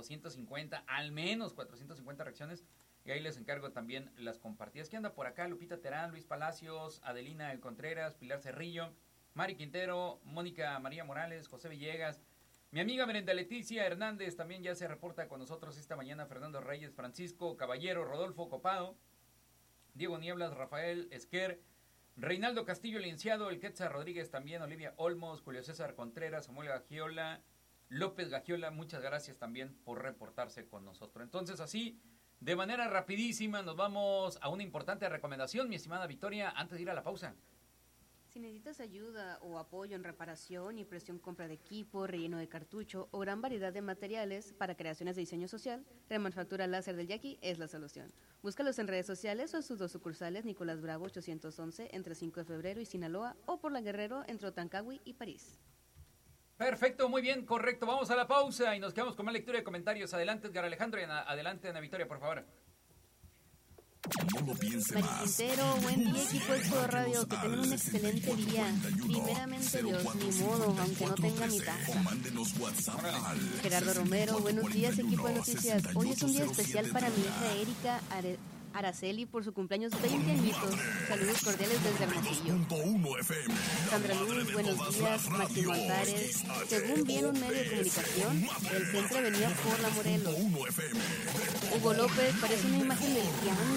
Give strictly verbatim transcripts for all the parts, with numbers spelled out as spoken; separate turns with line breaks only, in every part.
doscientos cincuenta, al menos cuatrocientos cincuenta reacciones. Y ahí les encargo también las compartidas. ¿Qué anda por acá? Lupita Terán, Luis Palacios, Adelina El Contreras, Pilar Cerrillo, Mari Quintero, Mónica María Morales, José Villegas. Mi amiga Merenda Leticia Hernández también ya se reporta con nosotros esta mañana. Fernando Reyes, Francisco Caballero, Rodolfo Copado, Diego Nieblas, Rafael Esquer, Reinaldo Castillo Linciado, El Quetzal Rodríguez también, Olivia Olmos, Julio César Contreras, Samuel Gagiola, López Gagiola, muchas gracias también por reportarse con nosotros. Entonces así, de manera rapidísima, nos vamos a una importante recomendación, mi estimada Victoria, antes de ir a la pausa.
Si necesitas ayuda o apoyo en reparación, impresión, compra de equipo, relleno de cartucho o gran variedad de materiales para creaciones de diseño social, Remanufactura Láser del Yaqui es la solución. Búscalos en redes sociales o en sus dos sucursales, Nicolás Bravo ochocientos once entre cinco de febrero y Sinaloa, o por la Guerrero entre Otancagüí y París.
Perfecto, muy bien, correcto. Vamos a la pausa y nos quedamos con más lectura de comentarios. Adelante, Edgar Alejandro, y adelante, Ana Victoria, por favor.
No lo piense
Mari
más.
Quintero, buen día, equipo Expo Radio, que tengan un excelente día. Primeramente Dios, ni modo, aunque no tenga mi taza. Gerardo Romero, buenos días, equipo de noticias. Hoy es un día especial para mi hija Erika Are Araceli por su cumpleaños veinte añitos. Saludos cordiales desde Hermosillo. Sandra Luz, buenos días. Máximo Altares. Según bien un medio de comunicación, el centro venía por la Morelos. Hugo López, parece una imagen del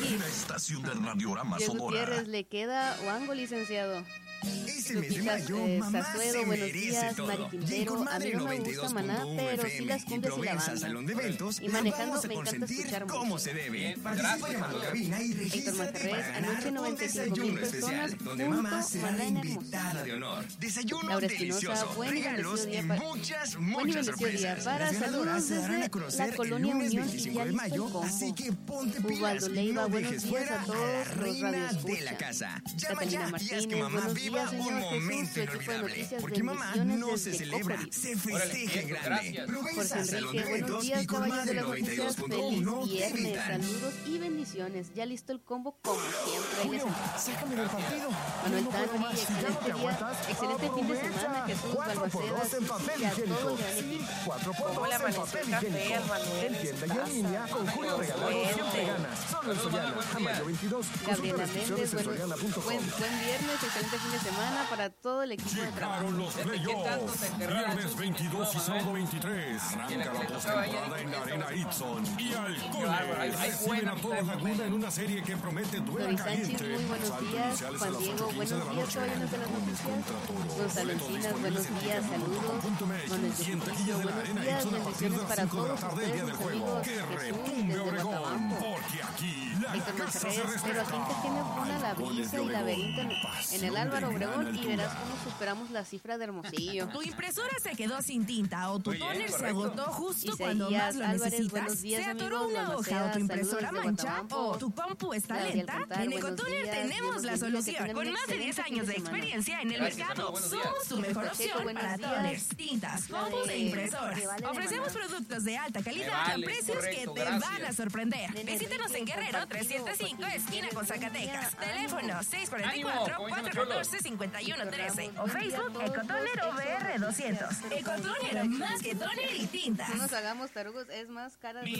tianguis. Diego Gutiérrez, le queda Wango, licenciado.
Ese mes de mayo,
eh,
mamá
Sazuedo,
se
buenos
merece
días.
todo.
Mari
Y en
Quintero, a mí
Comadre
no me
noventa y dos
gusta Maná,
punto uno
pero
F
sí
M
las
y
cumbias y la
Provenza
banda.
Salón de Eventos,
Y
la
manejando
vamos a
me encanta
consentir
escuchar
como
música.
se debe.
Bien,
Participa
gracias,
llamando a
Manuel.
cabina y
Héctor
regístrate
Monterrey,
para ganar
anoche
un
noventa y cinco mil
desayuno especial,
personas,
donde
punto,
mamá será
Maná
la
en Hermosillo.
invitada de honor. Desayuno
Laura Espinosa,
delicioso,
buen y
regalos
bendecido
y
día para-
muchas,
Buen y
muchas
bendecido día
sorpresas.
para
Las ganadoras
saludos
se darán a
desde
conocer
la Colonia
el lunes
Unión y
veinticinco
ya
de
listo el
mayo,
combo.
así que ponte
Ubaldo
pilas y
Leiva,
no
buenos
dejes
días
fuera
a
a
todos
la
los
reina de la
radioescuchas.
casa. Llama
Catalina
ya y haz que
Martínez,
mamá
buenos
viva
días,
un
señor Jesús,
momento
su equipo de
inolvidable.
noticias,
Porque mamá
bendiciones
no se
desde
celebra,
Cópolis.
se festeja en grande.
gracias.
Provenza
Jorge
Salón de
Enrique, buenos
Eventos
días,
y
caballos de
Comadre
las
noventa y
noticias,
dos punto
feliz
uno te
viernes,
invitan.
saludos y bendiciones, ya listo el combo como siempre. Ahí les encargo.
Sácame del partido.
Manuel
No puedo
Tanri,
más. Ya no
excelente
te
día,
aguantas.
excelente fin de
Aprovecha.
semana, Jesús
Cuatro por
Balmaceda,
dos en papel
y a todo
higiénico.
el gran equipo.
Cuatro por
¿Cómo
dos
le
en
amaneció
papel
el café
higiénico.
al Manuel
En
en
tienda
su
y en
casa?
línea con Julio
Ay,
Regalado
fuerte.
siempre ganas. Solo en
Saludos,
Soriana.
Manuel,
A
buen
mayo
día.
veintidós. Consulta
Gabriela
restricciones
Méndez,
en
bueno,
soriana punto com.
buen, buen viernes, excelente fin de semana para todo el equipo de trabajo.
Llegaron los
¿Qué tanto te
playoffs.
enterraron?
Viernes veintidós y sábado veintitrés. Arranca la postemporada en la Arena Itson. Y
bárbaro, hay- hay
Alcoles reciben
buena
a toda
mitad de
Laguna en una serie que promete duela
Doris Sánchez,
caliente.
muy buenos
Saltos
días.
iniciales a
Juan
las
Diego,
ocho quince
buenos
de la
días,
noche.
caballeros de las
Gómez
noticias.
contra Toros.
Gonzalo
Boletos
Encinas,
disponibles
buenos
en
días, saludos.
ticketmaster punto com.
Manuel
Y en taquilla de la
buenos
Arena
días,
Itson a partir de
bendiciones
las
para
cinco de la
todos
tarde el día
ustedes,
del juego.
amigos.
Que
Jesús,
retumbe
desde
Obregón,
Guatabampo.
porque aquí la
Héctor
casa se
Monterrey, pero aquí
respeta.
te tienes una la
Alcoholes de
brisa y
Obregón,
laberinto en, en
pasión
el
de
Álvaro
gran
Obregón y
altura.
verás cómo superamos la cifra de Hermosillo.
Tu impresora se quedó sin tinta o tu
Muy bien,
toner se
correcto.
agotó justo
Isaías
cuando más lo
Álvarez,
necesitas.
buenos días,
Se atoró
amigos,
una hoja
Balmaceda,
o tu impresora
saludos desde
mancha
Guatabampo.
o tu compu está
Gabriel
lenta.
Cantar,
En
buenos
Ecotoner
días,
tenemos
Dios
la
bendiga, que
solución.
tengan
Con
un
más de diez
excelente
años
fin
de
de semana.
experiencia en el
Gracias,
mercado,
buenos días.
somos tu mejor
Pacheco,
opción
buenos
para
días.
toners, tintas,
La
compus
de-
e impresoras.
me vale de
Ofrecemos
maná.
productos de alta calidad
Me vale,
a precios
correcto,
que te
gracias.
van a sorprender.
Nene
Visítanos en
Enrique,
Guerrero
compartido,
trescientos cinco,
Joaquín,
esquina con
buen
Zacatecas.
día,
Teléfono
ánimo.
seis cuatro cuatro,
Ánimo,
cuatro uno cuatro, cinco uno trece o
Buen día a
Facebook
todos
Ecotoner
los
O V R doscientos.
exos-
Ecotoner, más que toner y tintas.
No nos hagamos tarugos, es más cara de